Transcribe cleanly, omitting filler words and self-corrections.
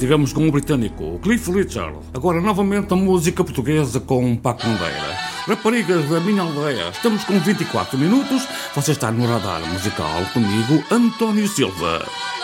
Estivemos com o britânico Cliff Richard. Agora novamente a música portuguesa com Paco Bandeira. Raparigas da minha aldeia. Estamos com 24 minutos. Você está no radar musical comigo, António Silva.